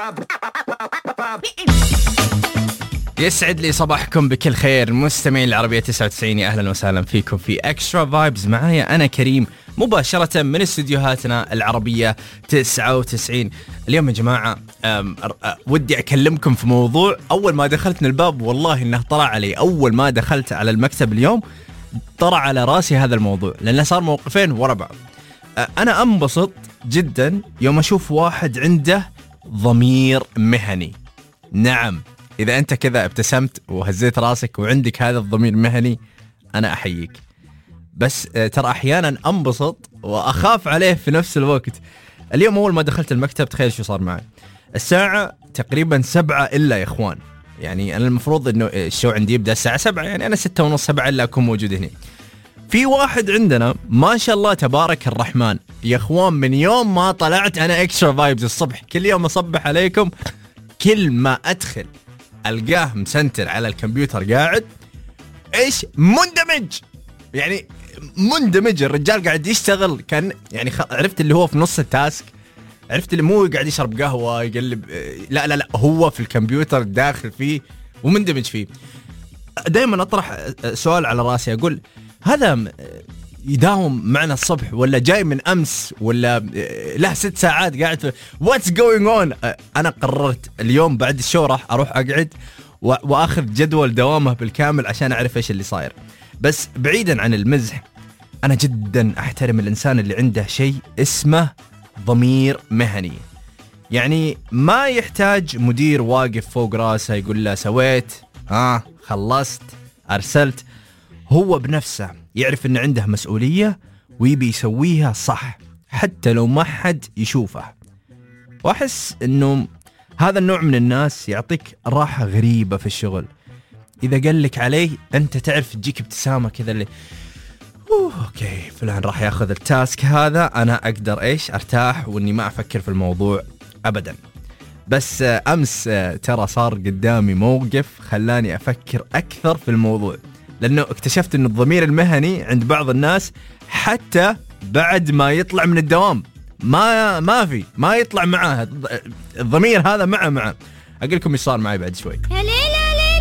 يسعد لي صباحكم بكل خير مستمعين العربية 99. أهلا وسهلا فيكم في اكسترا فايبز. معايا أنا كريم مباشرة من استديوهاتنا العربية 99. اليوم يا جماعة ودي أكلمكم في موضوع أول ما دخلت من الباب والله إنه طلع علي. أول ما دخلت على المكتب اليوم طلع على راسي هذا الموضوع لأنه صار موقفين ورا بعض. أنا أنبسط جدا يوم أشوف واحد عنده ضمير مهني. نعم، إذا أنت كذا ابتسمت وهزيت راسك وعندك هذا الضمير مهني أنا أحييك. بس ترى أحيانا أنبسط وأخاف عليه في نفس الوقت. اليوم أول ما دخلت المكتب تخيل شو صار معي. الساعة تقريبا 7 إلا يا إخوان، يعني أنا المفروض إنه الشو عندي يبدأ الساعة 7، يعني أنا 6:30 7 إلا أكون موجود هنا. في واحد عندنا ما شاء الله تبارك الرحمن يا إخوان، من يوم ما طلعت أنا اكسترا فايبز الصبح كل يوم أصبح عليكم، كل ما أدخل ألقاه مسنتر على الكمبيوتر قاعد إيش مندمج، يعني مندمج. الرجال قاعد يشتغل كان يعني عرفت اللي هو في نص التاسك، عرفت اللي مو قاعد يشرب قهوة يقلب، لا هو في الكمبيوتر داخل فيه ومندمج فيه. دائما أطرح سؤال على راسي أقول هذا يداوم معنا الصبح ولا جاي من أمس ولا له 6 ساعات قاعد في what's going on. أنا قررت اليوم بعد الشو راح أروح أقعد وأخذ جدول دوامه بالكامل عشان أعرف إيش اللي صاير. بس بعيدا عن المزح، أنا جدا أحترم الإنسان اللي عنده شيء اسمه ضمير مهني. يعني ما يحتاج مدير واقف فوق راسه يقول له سويت خلصت أرسلت. هو بنفسه يعرف أن عنده مسؤولية ويبي يسويها صح حتى لو ما حد يشوفه. وأحس أنه هذا النوع من الناس يعطيك راحة غريبة في الشغل. إذا قال لك عليه أنت تعرف تجيك ابتسامة كذا اللي أوكي فلان راح يأخذ التاسك هذا، أنا أقدر أرتاح وإني ما أفكر في الموضوع أبدا. بس أمس ترى صار قدامي موقف خلاني أفكر أكثر في الموضوع، لأنه اكتشفت أن الضمير المهني عند بعض الناس حتى بعد ما يطلع من الدوام ما يطلع معاه الضمير هذا معه. أقول لكم إيش صار معي بعد شوي.